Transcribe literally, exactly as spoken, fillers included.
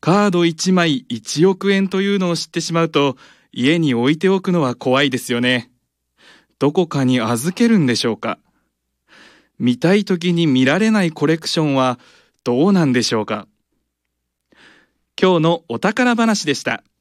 カードいちまいいちおくえんというのを知ってしまうと、家に置いておくのは怖いですよね。どこかに預けるんでしょうか。見たい時に見られないコレクションはどうなんでしょうか。今日のお宝話でした。